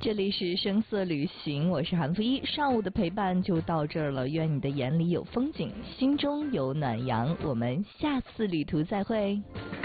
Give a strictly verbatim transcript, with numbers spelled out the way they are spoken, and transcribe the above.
这里是声色旅行，我是韩福一。上午的陪伴就到这儿了，愿你的眼里有风景，心中有暖阳。我们下次旅途再会。